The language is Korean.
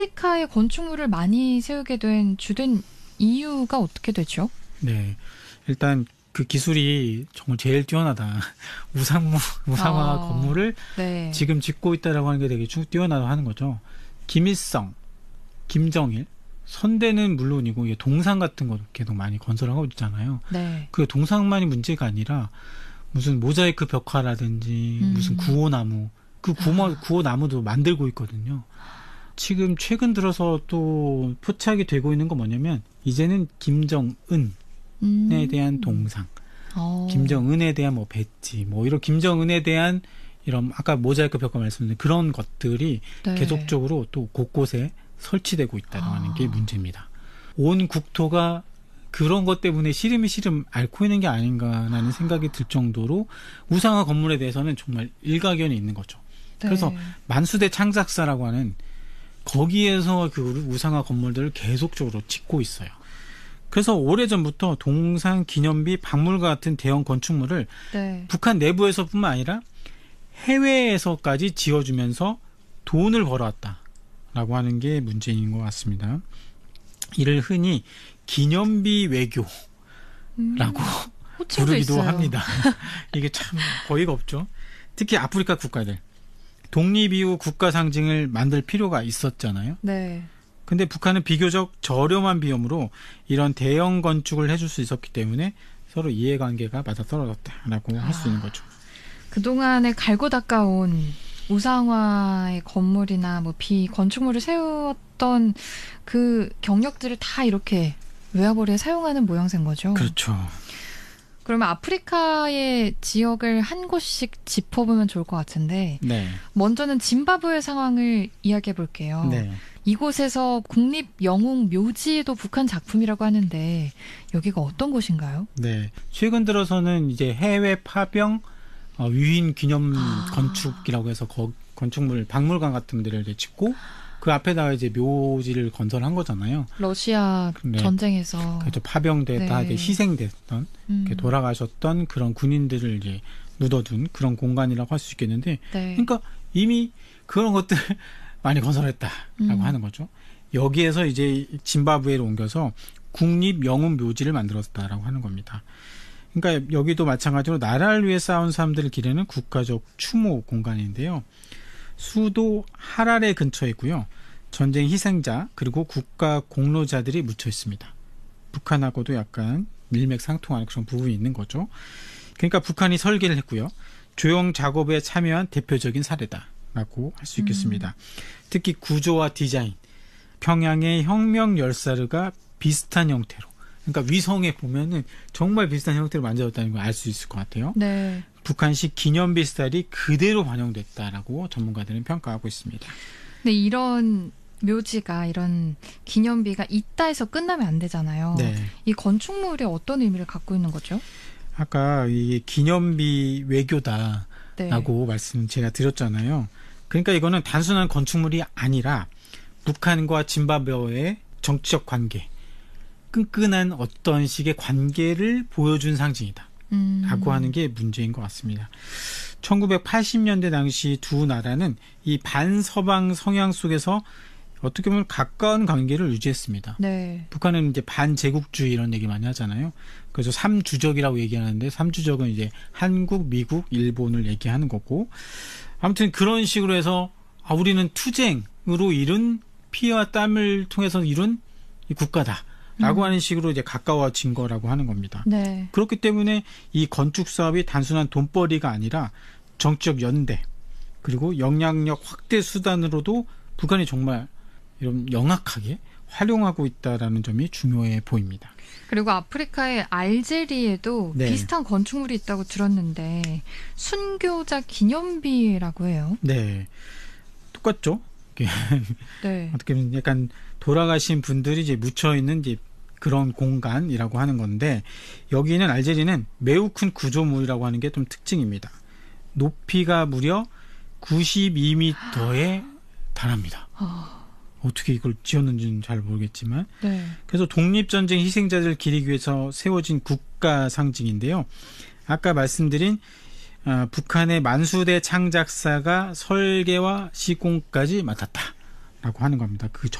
아프리카의 건축물을 많이 세우게 된 주된 이유가 어떻게 되죠? 네. 일단 그 기술이 정말 제일 뛰어나다. 우상화 건물을 네. 지금 짓고 있다라고 하는 게 되게 뛰어나다고 하는 거죠. 김일성, 김정일, 선대는 물론이고 동상 같은 거 계속 많이 건설하고 있잖아요. 네. 그 동상만이 문제가 아니라 무슨 모자이크 벽화라든지 무슨 구호나무, 그 구호나무도 만들고 있거든요. 지금 최근 들어서 또 포착이 되고 있는 건 뭐냐면 이제는 김정은에 대한 동상, 김정은에 대한 뭐 배지, 뭐 이런 김정은에 대한 이런 아까 모자이크 벽화 말씀드린 그런 것들이 네. 계속적으로 또 곳곳에 설치되고 있다고 하는 게 문제입니다. 온 국토가 그런 것 때문에 시름이 앓고 있는 게 아닌가라는 생각이 들 정도로 우상화 건물에 대해서는 정말 일가견이 있는 거죠. 네. 그래서 만수대 창작사라고 하는 거기에서 그 우상화 건물들을 계속적으로 짓고 있어요. 그래서 오래전부터 동상, 기념비, 박물관 같은 대형 건축물을 네. 북한 내부에서뿐만 아니라 해외에서까지 지어주면서 돈을 벌어왔다라고 하는 게 문제인 것 같습니다. 이를 흔히 기념비 외교라고 부르기도 있어요. 합니다. 이게 참 어이가 없죠. 특히 아프리카 국가들. 독립 이후 국가 상징을 만들 필요가 있었잖아요. 네. 근데 북한은 비교적 저렴한 비용으로 이런 대형 건축을 해줄 수 있었기 때문에 서로 이해관계가 맞아떨어졌다라고 할 수 있는 거죠. 그동안에 갈고 닦아온 우상화의 건물이나 뭐 건축물을 세웠던 그 경력들을 다 이렇게 외화벌이에 사용하는 모양새인 거죠. 그렇죠. 그러면 아프리카의 지역을 한 곳씩 짚어보면 좋을 것 같은데 네. 먼저는 짐바브웨 상황을 이야기해 볼게요. 네. 이곳에서 국립 영웅 묘지도 북한 작품이라고 하는데 여기가 어떤 곳인가요? 네. 최근 들어서는 이제 해외 파병 유인 기념 건축이라고 해서 건축물 박물관 같은 데를 이제 짓고 그 앞에다가 이제 묘지를 건설한 거잖아요. 러시아 네. 전쟁에서 그렇죠. 파병됐다, 네. 희생됐던, 돌아가셨던 그런 군인들을 이제 묻어둔 그런 공간이라고 할 수 있겠는데, 네. 그러니까 이미 그런 것들 많이 건설했다라고 하는 거죠. 여기에서 이제 짐바브웨로 옮겨서 국립 영웅 묘지를 만들었다라고 하는 겁니다. 그러니까 여기도 마찬가지로 나라를 위해 싸운 사람들을 기리는 국가적 추모 공간인데요. 수도 하라레 근처에 있고요. 전쟁 희생자 그리고 국가 공로자들이 묻혀 있습니다. 북한하고도 약간 밀맥상통하는 그런 부분이 있는 거죠. 그러니까 북한이 설계를 했고요. 조형 작업에 참여한 대표적인 사례다라고 할 수 있겠습니다. 특히 구조와 디자인, 평양의 혁명 열사르가 비슷한 형태로, 그러니까 위성에 보면은 정말 비슷한 형태로 만들었다는 걸 알 수 있을 것 같아요. 네. 북한식 기념비 스타일이 그대로 반영됐다라고 전문가들은 평가하고 있습니다. 근데 이런 묘지가 이런 기념비가 있다 해서 끝나면 안 되잖아요. 네. 이 건축물이 어떤 의미를 갖고 있는 거죠? 아까 이게 기념비 외교다라고 네. 말씀 제가 드렸잖아요. 그러니까 이거는 단순한 건축물이 아니라 북한과 짐바브웨의 정치적 관계, 끈끈한 어떤 식의 관계를 보여준 상징이다. 라고 하는 게 문제인 것 같습니다. 1980년대 당시 두 나라는 이 반서방 성향 속에서 어떻게 보면 가까운 관계를 유지했습니다. 네. 북한은 이제 반제국주의 이런 얘기 많이 하잖아요. 그래서 삼주적이라고 얘기하는데 삼주적은 이제 한국, 미국, 일본을 얘기하는 거고 아무튼 그런 식으로 해서 우리는 투쟁으로 이룬 피와 땀을 통해서 이룬 이 국가다. 라고 하는 식으로 이제 가까워진 거라고 하는 겁니다. 네. 그렇기 때문에 이 건축 사업이 단순한 돈벌이가 아니라 정치적 연대 그리고 영향력 확대 수단으로도 북한이 정말 이런 영악하게 활용하고 있다라는 점이 중요해 보입니다. 그리고 아프리카의 알제리에도 네. 비슷한 건축물이 있다고 들었는데 순교자 기념비라고 해요. 네, 똑같죠. 네. 어떻게 보면 약간 돌아가신 분들이 이제 묻혀 있는 이제 그런 공간이라고 하는 건데 여기는 알제리는 매우 큰 구조물이라고 하는 게 좀 특징입니다. 높이가 무려 92m에 달합니다. 어떻게 이걸 지었는지는 잘 모르겠지만 네. 그래서 독립전쟁 희생자들을 기리기 위해서 세워진 국가 상징인데요. 아까 말씀드린 북한의 만수대 창작사가 설계와 시공까지 맡았다. 하는 겁니다. 그